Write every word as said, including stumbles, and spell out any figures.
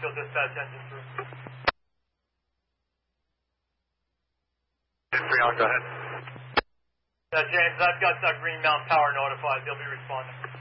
Marshfield dispatch engine three. three on, go ahead. Uh, James, I've got uh, Green Mountain Power notified. They'll be responding.